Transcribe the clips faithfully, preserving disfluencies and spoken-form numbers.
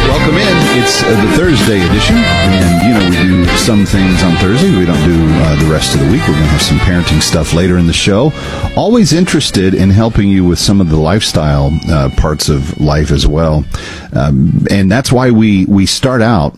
Welcome in. It's uh, the Thursday edition, and you know we do some things on Thursday. We don't do uh, the rest of the week. We're going to have some parenting stuff later in the show. Always interested in helping you with some of the lifestyle uh, parts of life as well, um, and that's why we we start out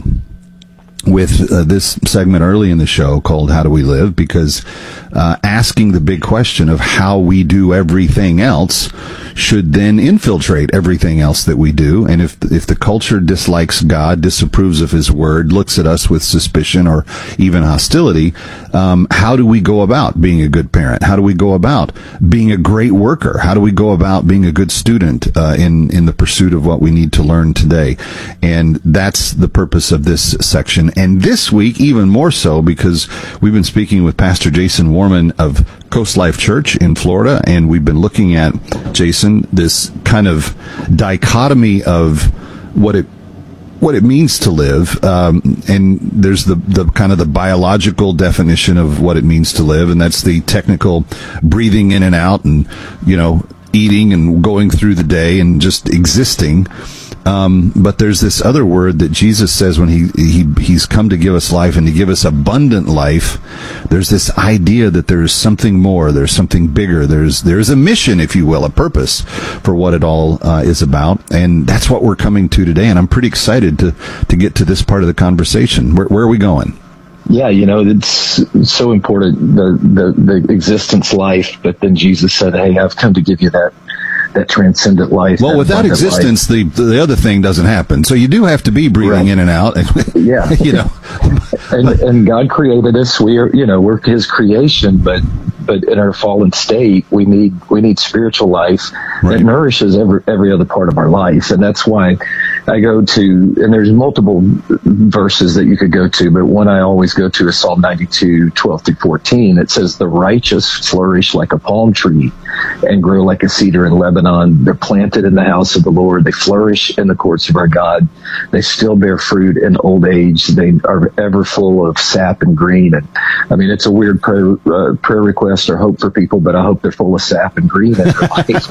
with uh, this segment early in the show called How Do We Live? Because uh, asking the big question of how we do everything else should then infiltrate everything else that we do. And if if the culture dislikes God, disapproves of His Word, looks at us with suspicion or even hostility, um, how do we go about being a good parent? How do we go about being a great worker? How do we go about being a good student uh, in, in the pursuit of what we need to learn today? And that's the purpose of this section. And this week, even more so, because we've been speaking with Pastor Jason Warman of Coast Life Church in Florida, and we've been looking at, Jason, this kind of dichotomy of what it what it means to live, um, and there's the, the kind of the biological definition of what it means to live, and that's the technical breathing in and out and, you know, eating and going through the day and just existing. Um, but there's this other word that Jesus says when he, he, he's come to give us life and to give us abundant life. There's this idea that there's something more, there's something bigger, there's, there's a mission, if you will, a purpose for what it all, uh, is about. And that's what we're coming to today. And I'm pretty excited to, to get to this part of the conversation. Where, where are we going? Yeah, you know, it's so important, the, the, the existence life, but then Jesus said, hey, I've come to give you that. that transcendent life. Well, without existence, the the other thing doesn't happen. So you do have to be breathing right. in and out. Yeah. You know. and, and God created us. We are, you know, we're His creation, but but in our fallen state, we need we need spiritual life right. that nourishes every every other part of our life. And that's why I go to, and there's multiple verses that you could go to, but one I always go to is Psalm ninety-two, twelve through fourteen. It says, the righteous flourish like a palm tree and grow like a cedar in Lebanon. They're planted in the house of the Lord. They flourish in the courts of our God. They still bear fruit in old age. They are ever full of sap and green. And I mean, it's a weird prayer, uh, prayer request or hope for people, but I hope they're full of sap and green in their life.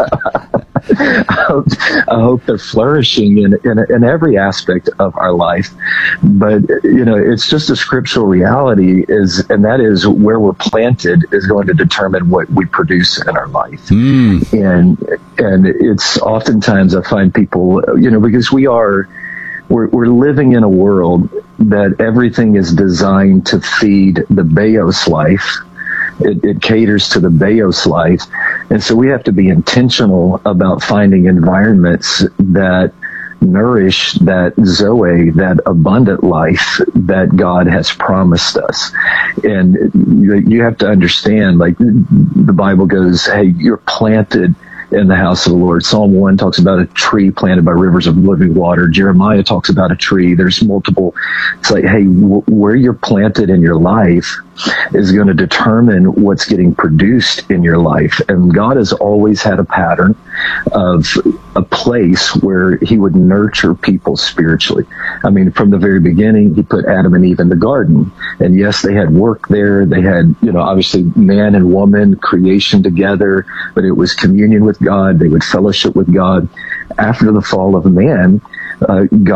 I, hope, I hope they're flourishing in, in in every aspect of our life. But, you know, it's just a scriptural reality, is, and that is where we're planted is going to determine what we produce in our life. Mm. And and it's oftentimes I find people, you know, because we are, we're, we're living in a world that everything is designed to feed the Beos life. It, it caters to the Beos life. And so we have to be intentional about finding environments that nourish that Zoe, that abundant life that God has promised us. And you, you have to understand, like the Bible goes, hey, you're planted in the house of the Lord. Psalm one talks about a tree planted by rivers of living water. Jeremiah talks about a tree. There's multiple. It's like, hey, w- where you're planted in your life is going to determine what's getting produced in your life. And God has always had a pattern of a place where He would nurture people spiritually. I mean, from the very beginning, He put Adam and Eve in the garden. And yes, they had work there. They had, you know, obviously man and woman, creation together, but it was communion with God. They would fellowship with God. After the fall of man, uh, God